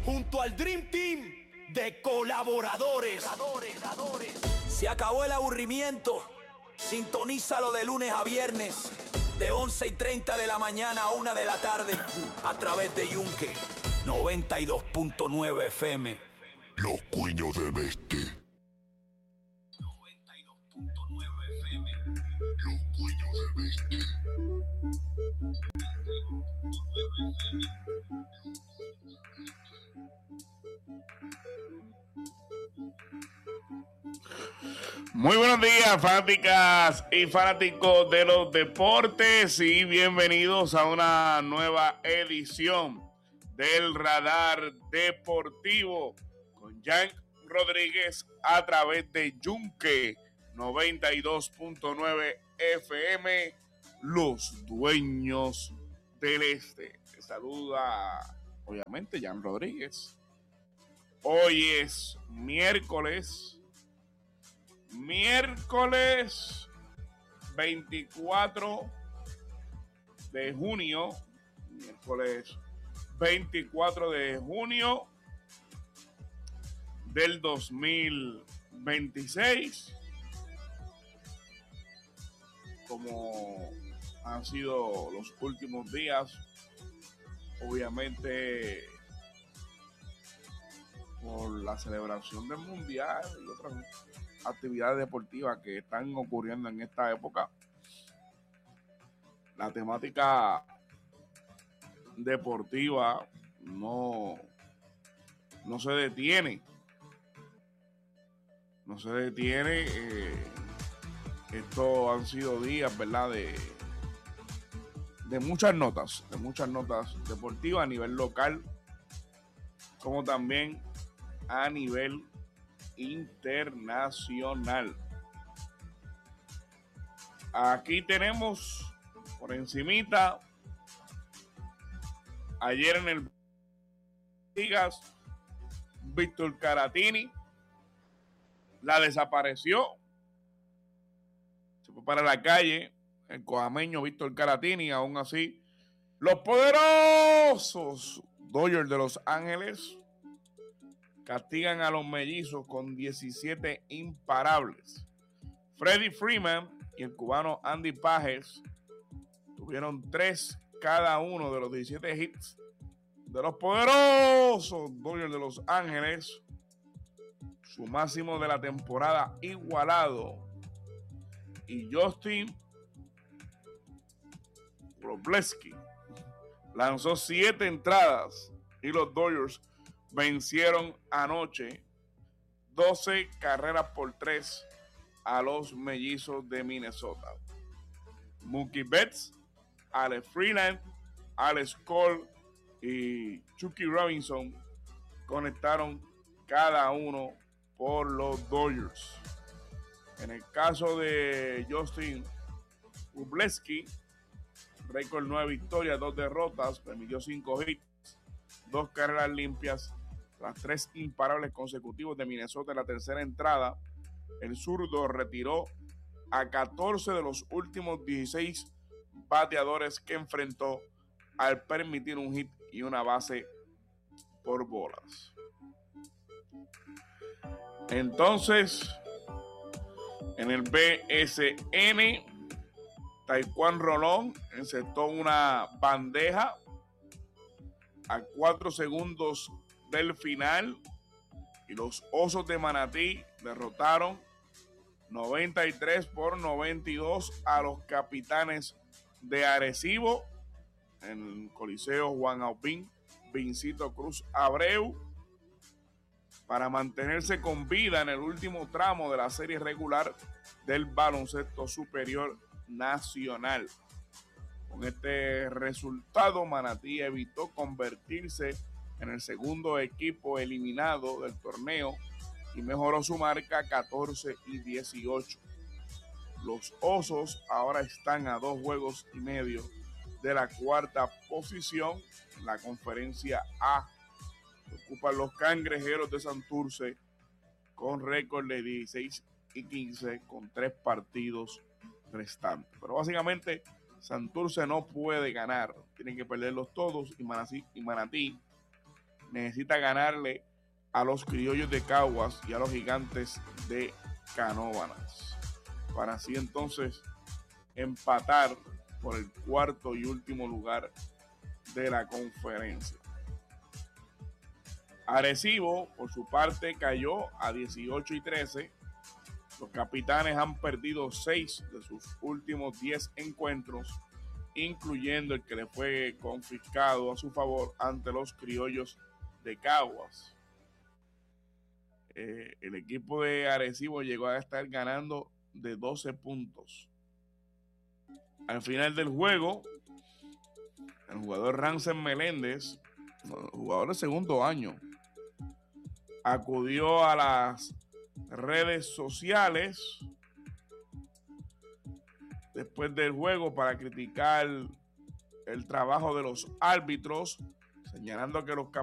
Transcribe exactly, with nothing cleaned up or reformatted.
junto al Dream Team de colaboradores. Se acabó el aburrimiento. Sintonízalo de lunes a viernes, de once y treinta de la mañana a una de la tarde, a través de Yunque noventa y dos punto nueve F M. Los Cuños del Este. noventa y dos punto nueve F M. Los Cuños del Este. Muy buenos días, fanáticas y fanáticos de los deportes, y bienvenidos a una nueva edición del Radar Deportivo con Jan Rodríguez a través de Yunque noventa y dos punto nueve F M, los dueños del este. Te saluda, obviamente, Jan Rodríguez. Hoy es miércoles. Miércoles veinticuatro de junio, miércoles veinticuatro de junio del dos mil veintiséis. Como han sido los últimos días, obviamente por la celebración del Mundial y otras actividades deportivas que están ocurriendo en esta época, la temática deportiva no, no se detiene. No se detiene. Eh, estos han sido días, ¿verdad? De, de muchas notas, de muchas notas deportivas a nivel local, como también a nivel internacional. Aquí tenemos por encimita, ayer en el Ligas, Víctor Caratini la desapareció, se fue para la calle el coameño Víctor Caratini. Aún así, los poderosos Dodgers de Los Ángeles castigan a los mellizos con diecisiete imparables. Freddie Freeman y el cubano Andy Pages tuvieron tres cada uno de los diecisiete hits de los poderosos Dodgers de Los Ángeles, su máximo de la temporada igualado. Y Justin Wroblewski lanzó siete entradas y los Dodgers vencieron anoche doce carreras por tres a los mellizos de Minnesota. Mookie Betts, Alex Freeland, Alex Cole y Chucky Robinson conectaron cada uno por los Dodgers. En el caso de Justin Wroblewski, récord nueve victorias, dos derrotas, permitió cinco hits, dos carreras limpias, las tres imparables consecutivos de Minnesota. En la tercera entrada, el zurdo retiró a catorce de los últimos dieciséis bateadores que enfrentó, al permitir un hit y una base por bolas. Entonces, en el B S N, Taekwondo Rolón encestó una bandeja a cuatro segundos del final, y los Osos de Manatí derrotaron noventa y tres por noventa y dos a los Capitanes de Arecibo en el Coliseo Juan Aupín Vincito Cruz Abreu, para mantenerse con vida en el último tramo de la serie regular del baloncesto superior nacional. Con este resultado, Manatí evitó convertirse en el segundo equipo eliminado del torneo y mejoró su marca catorce y dieciocho. Los Osos ahora están a dos juegos y medio de la cuarta posición en la conferencia A. Ocupan los Cangrejeros de Santurce con récord de dieciséis y quince con tres partidos restantes. Pero básicamente Santurce no puede ganar, tienen que perderlos todos, y Manatí, y Manatí necesita ganarle a los Criollos de Caguas y a los Gigantes de Canóvanas, para así entonces empatar por el cuarto y último lugar de la conferencia. Arecibo, por su parte, cayó a dieciocho y trece. Los Capitanes han perdido seis de sus últimos diez encuentros, incluyendo el que le fue confiscado a su favor ante los Criollos de Caguas. Eh, el equipo de Arecibo llegó a estar ganando de doce puntos. Al final del juego, el jugador Rancen Meléndez, jugador de segundo año, acudió a las redes sociales después del juego para criticar el trabajo de los árbitros, señalando que los